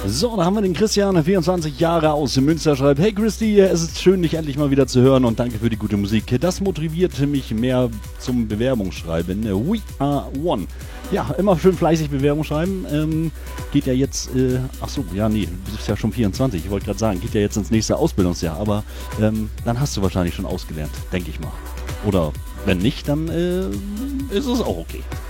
So, da haben wir den Christian, 24 Jahre aus Münster, schreibt: Hey Christi, es ist schön, dich endlich mal wieder zu hören und danke für die gute Musik. Das motiviert mich mehr zum Bewerbungsschreiben. We are one. Ja, immer schön fleißig Bewerbung schreiben. Geht ja jetzt, du bist ja schon 24, ich wollte gerade sagen, geht ja jetzt ins nächste Ausbildungsjahr, aber dann hast du wahrscheinlich schon ausgelernt, denke ich mal. Oder wenn nicht, dann ist es auch okay.